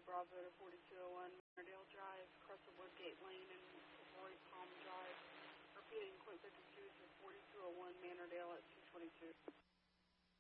Bravo to 4201 Mannerdale Drive, Crescent Woodgate Lane, and Roy Palm Drive. Repeating, Point 52 to 4201 Mannerdale at 222.